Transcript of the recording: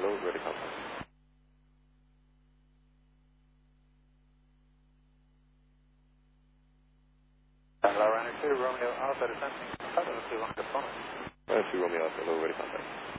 hello, ready contact. Hello, running 2, Romeo Alpha descending, 2 Romeo Alpha, hello, Romeo Alpha, hello, ready contact.